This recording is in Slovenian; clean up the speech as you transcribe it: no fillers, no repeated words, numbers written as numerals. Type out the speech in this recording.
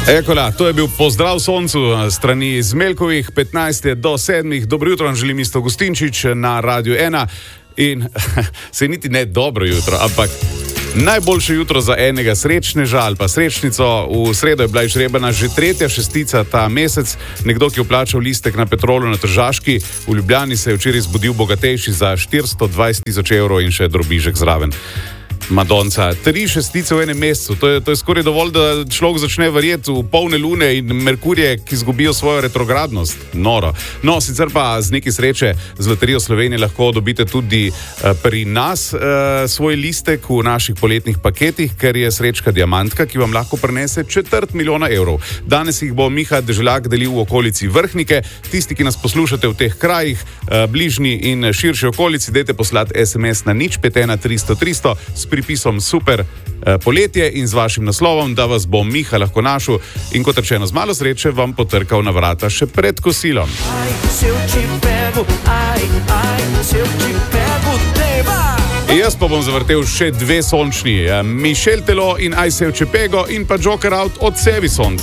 Ekola, to je bil pozdrav soncu strani Zmeljkovih, 15 do 7. Dobro jutro, vam želim Isto Gustinčič na Radiu 1 in se niti ne dobro jutro, ampak najboljše jutro za enega srečneža ali pa srečnico. V sredo je bila izžrebana že 3. šestica ta mesec. Nekdo, ki je vplačal listek na Petrolu na Tržaški, v Ljubljani se je včeraj zbudil bogatejši za 420.000 evrov in še drobižek zraven. Madonca, 3 šestice v enem mesecu, to je skoraj dovolj, da človek začne verjeti v polne lune in Merkurje, ki izgubijo svojo retrogradnost. Noro. No, sicer pa z neki sreče z Loterijo Slovenije lahko dobite tudi pri nas svoj listek v naših poletnih paketih, ker je srečka diamantka, ki vam lahko prinese 250.000 evrov. Danes jih bo Miha Deželjak delil v okolici Vrhnike. Tisti, ki nas poslušate v teh krajih, bližnji in širši okolici, dajte poslati SMS na 051 300 300 s pripisom super poletje in z vašim naslovom, da vas bo Miha lahko našel in kot rečeno z malo sreče vam potrkal na vrata še pred kosilom. Jaz pa bom zavrtel še 2 sončni, Mišel Telo in Aj se v Čepego in pa Joker Out od Sevi sonc.